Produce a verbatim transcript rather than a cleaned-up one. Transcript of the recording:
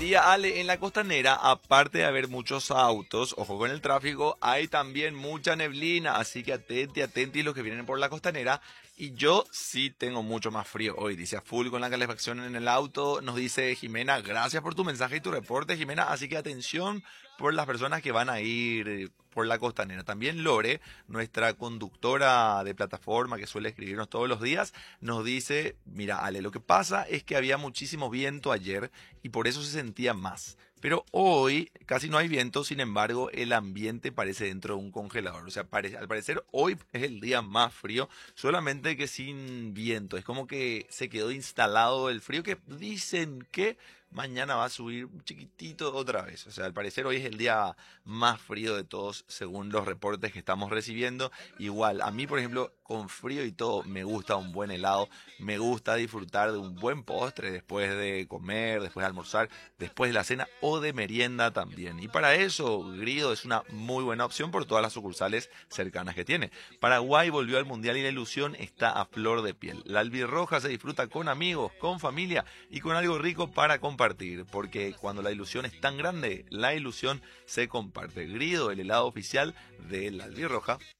día, Ale. En la costanera, aparte de haber muchos autos, ojo con el tráfico, hay también mucha neblina, así que atenti, atenti los que vienen por la costanera. Y yo sí tengo mucho más frío hoy, dice a full con la calefacción en el auto, nos dice Jimena, gracias por tu mensaje y tu reporte, Jimena, así que atención por las personas que van a ir eh, por la costanera. También Lore, nuestra conductora de plataforma que suele escribirnos todos los días, nos dice, mira, Ale, lo que pasa es que había muchísimo viento ayer y por eso se sentía más. Pero hoy casi no hay viento, sin embargo, el ambiente parece dentro de un congelador. O sea, pare- al parecer hoy es el día más frío, solamente que sin viento. Es como que se quedó instalado el frío que dicen que mañana va a subir un chiquitito otra vez. O sea, al parecer hoy es el día más frío de todos según los reportes que estamos recibiendo. Igual, a mí, por ejemplo, con frío y todo, me gusta un buen helado, me gusta disfrutar de un buen postre después de comer, después de almorzar, después de la cena o de merienda también. Y para eso, Grido es una muy buena opción por todas las sucursales cercanas que tiene. Paraguay volvió al Mundial y la ilusión está a flor de piel. La albirroja se disfruta con amigos, con familia y con algo rico para compartir, porque cuando la ilusión es tan grande, la ilusión se comparte. Grido, el helado oficial de la albirroja.